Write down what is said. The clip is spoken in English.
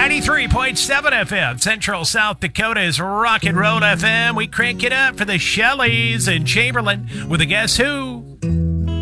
93.7 FM, Central South Dakota's Rock and Roll FM. We crank it up for the Shelleys and Chamberlain with a Guess Who.